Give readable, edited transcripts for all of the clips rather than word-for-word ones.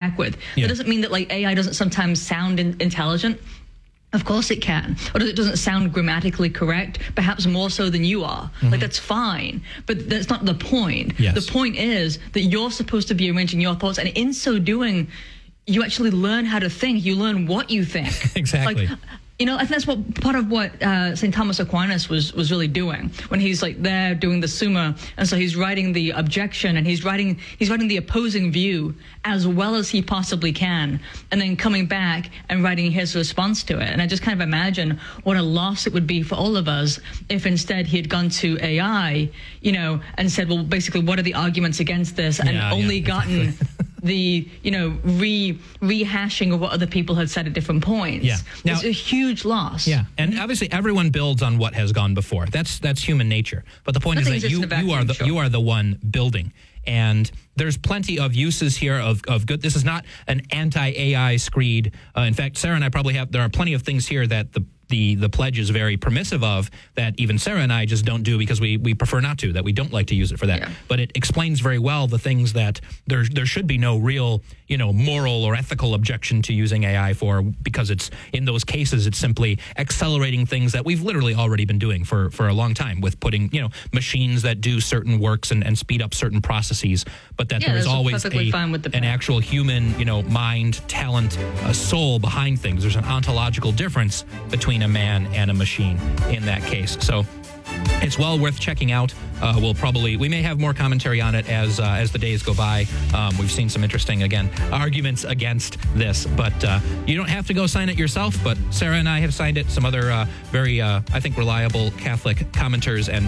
back with. That doesn't mean that like AI doesn't sometimes sound intelligent. Of course it can. Or it doesn't sound grammatically correct, perhaps more so than you are. Like, that's fine. But that's not the point. The point is that you're supposed to be arranging your thoughts, and in so doing, you actually learn how to think. You learn what you think. Exactly. Like, you know, I think that's what part of what St. Thomas Aquinas was really doing when he's like there doing the Summa, and so he's writing the objection and he's writing the opposing view as well as he possibly can, and then coming back and writing his response to it. And I just kind of imagine what a loss it would be for all of us if instead he had gone to AI, you know, and said, well, basically, what are the arguments against this, and only gotten the, you know, rehashing of what other people had said at different points. Now, it's a huge loss. And obviously everyone builds on what has gone before. That's human nature. But the point is that you are the one building. And there's plenty of uses here of good. This is not an anti-AI screed. In fact, Sarah and I there are plenty of things here that the pledge is very permissive of that even Sarah and I just don't do because we prefer not to, that we don't like to use it for that. But it explains very well the things that there should be no real, you know, moral or ethical objection to using AI for, because it's, in those cases, it's simply accelerating things that we've literally already been doing for a long time with putting, you know, machines that do certain works and speed up certain processes, but that there is always an actual human, you know, mind, talent, a soul behind things. There's an ontological difference between a man and a machine in that case. So it's well worth checking out. We may have more commentary on it as the days go by. We've seen some interesting, arguments against this, but you don't have to go sign it yourself. But Sarah and I have signed it. Some other very, I think, reliable Catholic commenters and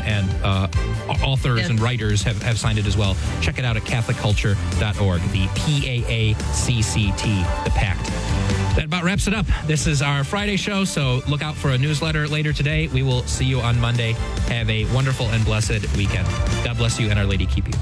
authors and writers have signed it as well. Check it out at CatholicCulture.org. The PAACCT, the Pact. That about wraps it up. This is our Friday show, so look out for a newsletter later today. We will see you on Monday. Have a wonderful and blessed weekend. God bless you, and Our Lady keep you.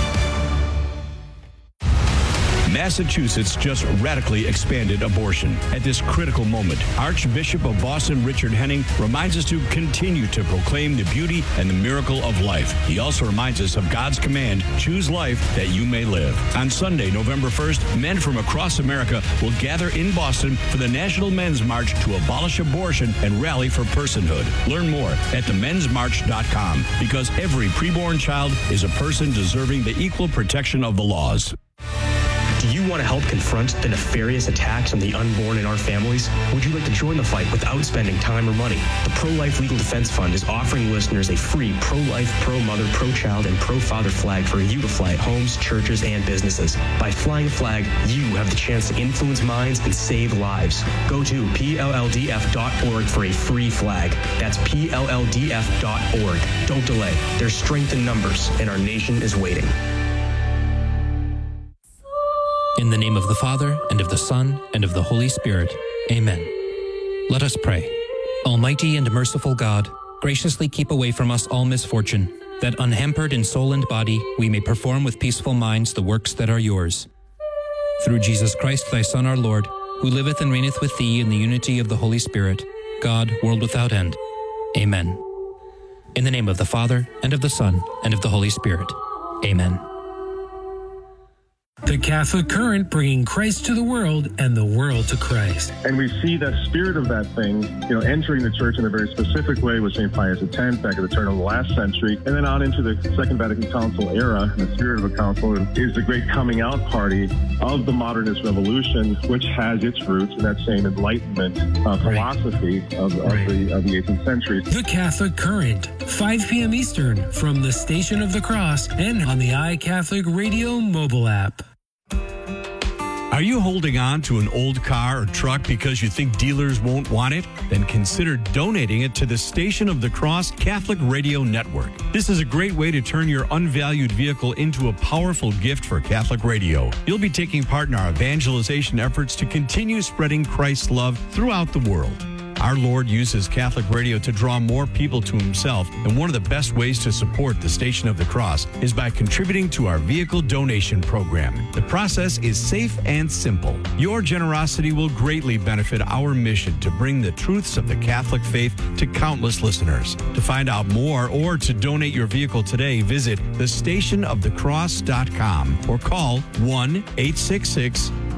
Massachusetts just radically expanded abortion. At this critical moment, Archbishop of Boston Richard Henning reminds us to continue to proclaim the beauty and the miracle of life. He also reminds us of God's command, choose life that you may live. On Sunday, November 1st, men from across America will gather in Boston for the National Men's March to abolish abortion and rally for personhood. Learn more at themensmarch.com, because every preborn child is a person deserving the equal protection of the laws. Do you want to help confront the nefarious attacks on the unborn in our families? Would you like to join the fight without spending time or money? The Pro-Life Legal Defense Fund is offering listeners a free pro-life, pro-mother, pro-child, and pro-father flag for you to fly at homes, churches, and businesses. By flying the flag, you have the chance to influence minds and save lives. Go to PLLDF.org for a free flag. That's PLLDF.org. Don't delay. There's strength in numbers, and our nation is waiting. In the name of the Father, and of the Son, and of the Holy Spirit. Amen. Let us pray. Almighty and merciful God, graciously keep away from us all misfortune, that unhampered in soul and body we may perform with peaceful minds the works that are yours. Through Jesus Christ, thy Son, our Lord, who liveth and reigneth with thee in the unity of the Holy Spirit, God, world without end. Amen. In the name of the Father, and of the Son, and of the Holy Spirit. Amen. The Catholic Current, bringing Christ to the world and the world to Christ. And we see that spirit of that thing, entering the church in a very specific way with St. Pius X back at the turn of the last century, and then on into the Second Vatican Council era. And the spirit of a council is the great coming out party of the modernist revolution, which has its roots in that same Enlightenment philosophy of the 18th century. The Catholic Current, 5 p.m. Eastern, from the Station of the Cross and on the iCatholic Radio mobile app. Are you holding on to an old car or truck because you think dealers won't want it? Then consider donating it to the Station of the Cross Catholic Radio Network. This is a great way to turn your unvalued vehicle into a powerful gift for Catholic radio. You'll be taking part in our evangelization efforts to continue spreading Christ's love throughout the world. Our Lord uses Catholic radio to draw more people to himself, and one of the best ways to support the Station of the Cross is by contributing to our vehicle donation program. The process is safe and simple. Your generosity will greatly benefit our mission to bring the truths of the Catholic faith to countless listeners. To find out more or to donate your vehicle today, visit thestationofthecross.com or call 1-866